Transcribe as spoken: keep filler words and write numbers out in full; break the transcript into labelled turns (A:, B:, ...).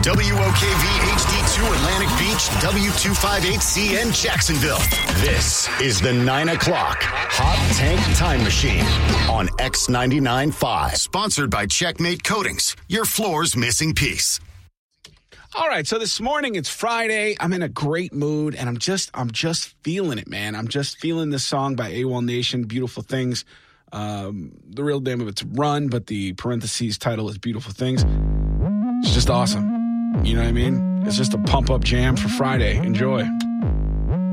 A: W O K V H D two Atlantic Beach, W two fifty-eight C N Jacksonville. This is the nine o'clock Hot Tank Time Machine on X ninety-nine point five. Sponsored by Checkmate Coatings, your floor's missing piece.
B: All right, so this morning it's Friday. I'm in a great mood, and I'm just I'm just feeling it, man. I'm just feeling this song by AWOL Nation, Beautiful Things. Um, the real name of it's Run, but the parentheses title is Beautiful Things. It's just awesome. You know what I mean? It's just a pump-up jam for Friday. Enjoy.